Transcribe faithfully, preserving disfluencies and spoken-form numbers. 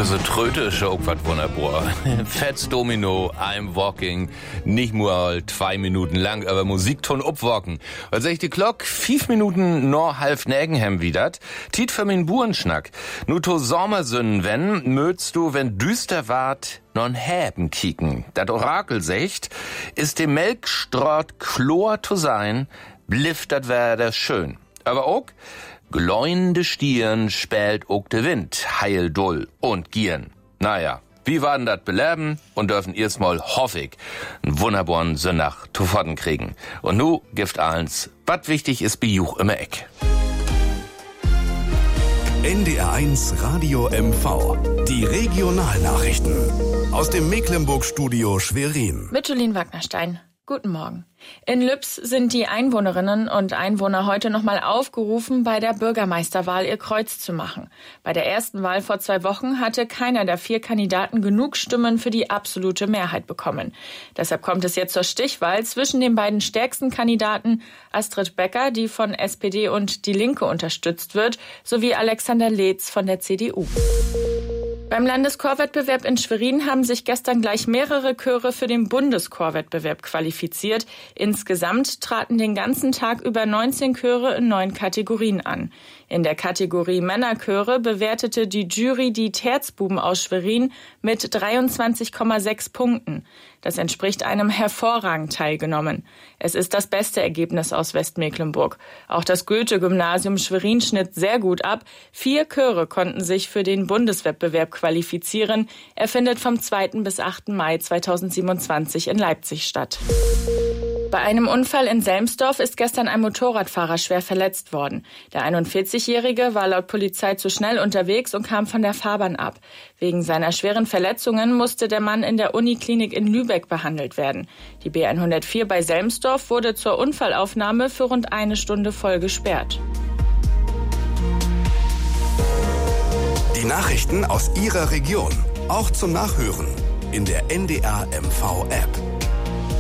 Das ist Tröte ist auch was wunderbar. Fats Domino, I'm Walking, nicht nur zwei Minuten lang, aber Musikton upwalken. Also ich die Glock, fünf Minuten nur halb Nägenhem widert, tiet für min Burenschnack. Nu to Sommersünden, wenn, mötst du, wenn düster wart, non Häben kicken. Dat Orakel secht, ist dem Melkstrott Chlor zu sein, blifft dat wär schön. Aber auch, gläunde Stieren spält ook de Wind, heil dull und gieren. Naja, wie waren dat beleben und dürfen erstmal hoffig einen wunderbaren Sonntag zu Pfoten kriegen. Und nu gift eins, wat wichtig ist Bejuch immer Eck. N D R eins Radio M V. Die Regionalnachrichten. Aus dem Mecklenburg-Studio Schwerin. Mit Julien Wagnerstein. Guten Morgen. In Lübs sind die Einwohnerinnen und Einwohner heute nochmal aufgerufen, bei der Bürgermeisterwahl ihr Kreuz zu machen. Bei der ersten Wahl vor zwei Wochen hatte keiner der vier Kandidaten genug Stimmen für die absolute Mehrheit bekommen. Deshalb kommt es jetzt zur Stichwahl zwischen den beiden stärksten Kandidaten Astrid Becker, die von S P D und Die Linke unterstützt wird, sowie Alexander Leetz von der C D U. Beim Landeschorwettbewerb in Schwerin haben sich gestern gleich mehrere Chöre für den Bundeschorwettbewerb qualifiziert. Insgesamt traten den ganzen Tag über neunzehn Chöre in neun Kategorien an. In der Kategorie Männerchöre bewertete die Jury die Terzbuben aus Schwerin mit dreiundzwanzig Komma sechs Punkten. Das entspricht einem hervorragend teilgenommen. Es ist das beste Ergebnis aus Westmecklenburg. Auch das Goethe-Gymnasium Schwerin schnitt sehr gut ab. Vier Chöre konnten sich für den Bundeswettbewerb qualifizieren. Er findet vom zweiten bis achten Mai zweitausendsiebenundzwanzig in Leipzig statt. Bei einem Unfall in Selmsdorf ist gestern ein Motorradfahrer schwer verletzt worden. Der einundvierzigjährige war laut Polizei zu schnell unterwegs und kam von der Fahrbahn ab. Wegen seiner schweren Verletzungen musste der Mann in der Uniklinik in Lübeck behandelt werden. Die B hundertvier bei Selmsdorf wurde zur Unfallaufnahme für rund eine Stunde voll gesperrt. Die Nachrichten aus Ihrer Region, auch zum Nachhören in der N D R M V App.